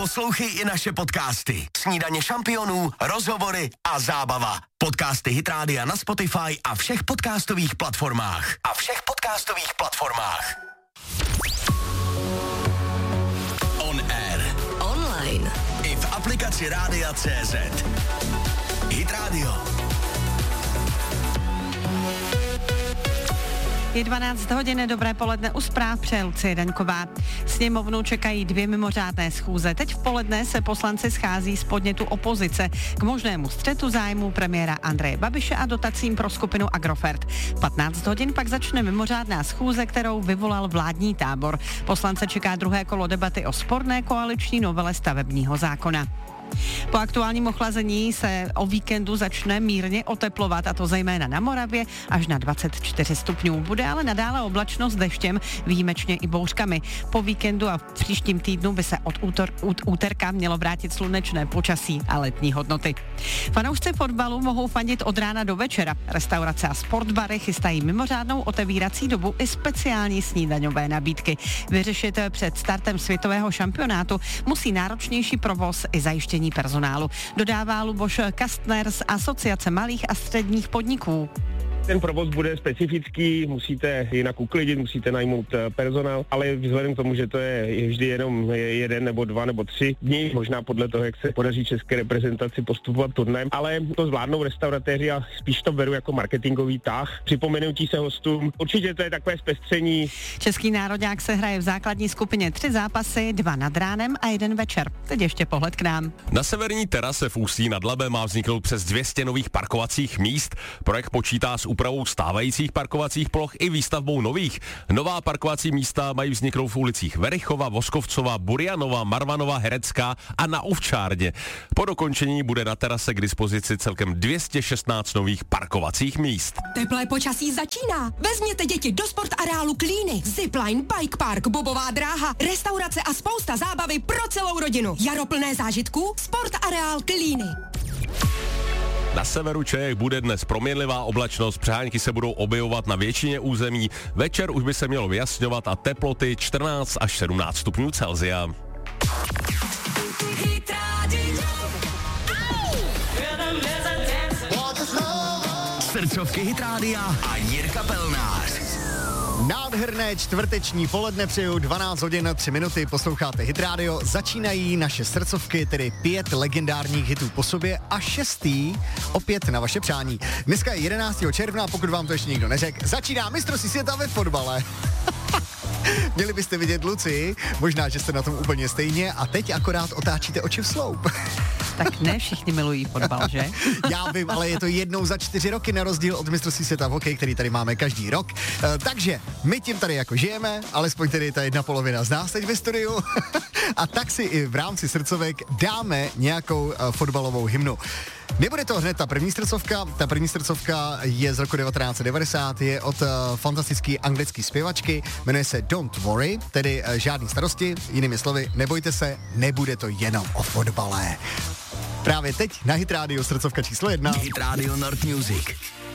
Poslouchej i naše podcasty. Snídaně šampionů, rozhovory a zábava. Podcasty Hit Rádia na Spotify a všech podcastových platformách. On air. Online. I v aplikaci Rádia.cz. Hit Radio. Je 12 hodin, dobré poledne, u zpráv přeje Lucie Daňková. Sněmovnu čekají 2 mimořádné schůze. Teď v poledne se poslanci schází z podnětu opozice k možnému střetu zájmu premiéra Andreje Babiše a dotacím pro skupinu Agrofert. V 15 hodin pak začne mimořádná schůze, kterou vyvolal vládní tábor. Poslance čeká druhé kolo debaty o sporné koaliční novele stavebního zákona. Po aktuálním ochlazení se o víkendu začne mírně oteplovat, a to zejména na Moravě až na 24 stupňů. Bude ale nadále oblačno s deštěm, výjimečně i bouřkami. Po víkendu a v příštím týdnu by se od úterka mělo vrátit slunečné počasí a letní hodnoty. Fanoušci fotbalu mohou fandit od rána do večera. Restaurace a sportbary chystají mimořádnou otevírací dobu i speciální snídaňové nabídky. Vyřešit před startem světového šampionátu musí náročnější provoz i zajištění personálu, dodává Luboš Kastner z Asociace malých a středních podniků. Ten provoz bude specifický, musíte jinak uklidit, musíte najmout personál, ale vzhledem k tomu, že to je vždy jenom 1 nebo 2 nebo 3 dní, možná podle toho, jak se podaří české reprezentaci postupovat turnajem, ale to zvládnou restauratéři a spíš to beru jako marketingový tah, připomenutí se hostům. Určitě to je takové zpestření. Český nároďák se hraje v základní skupině 3 zápasy, 2 nad ránem a 1 večer. Teď ještě pohled k nám. Na severní terase v Ústí nad Labem má vzniknout přes 200 nových parkovacích míst. Projekt počítá s úpravou stávajících parkovacích ploch i výstavbou nových. Nová parkovací místa mají vzniknout v ulicích Verichova, Voskovcova, Burjanova, Marvanova, Herecká a na Ovčárně. Po dokončení bude na terase k dispozici celkem 216 nových parkovacích míst. Teplé počasí začíná. Vezměte děti do sportareálu Klíny. Zipline, bike park, bobová dráha, restaurace a spousta zábavy pro celou rodinu. Jaro plné zážitků, sportareál Klíny. Na severu Čech bude dnes proměnlivá oblačnost, přehánky se budou objevovat na většině území. Večer už by se mělo vyjasňovat a teploty 14 až 17 stupňů Celsia. Srdcovky Hit Rádia a Jirka Pelnář. Nádherné čtvrteční poledne přeju, 12 hodin 3 minuty, posloucháte Hit Radio, začínají naše srdcovky, tedy 5 legendárních hitů po sobě a 6. opět na vaše přání. Dneska je 11. června, pokud vám to ještě nikdo neřekl, začíná mistrovství světa ve fotbale. Měli byste vidět Luci, možná, že jste na tom úplně stejně a teď akorát otáčíte oči v sloup. Tak ne všichni milují fotbal, že? Já vím, ale je to jednou za 4 roky na rozdíl od mistrovství světa v hokeji, který tady máme každý rok. Takže my tím tady jako žijeme, alespoň tady ta jedna polovina z nás teď ve studiu. A tak si i v rámci srdcovek dáme nějakou fotbalovou hymnu. Nebude to hned ta první srdcovka je z roku 1990, je od fantastické anglické zpěvačky, jmenuje se Don't Worry, tedy žádný starosti, jinými slovy, nebojte se, nebude to jenom o fotbale. Právě teď na Hit Radio srdcovka číslo 1. Hit Radio North Music.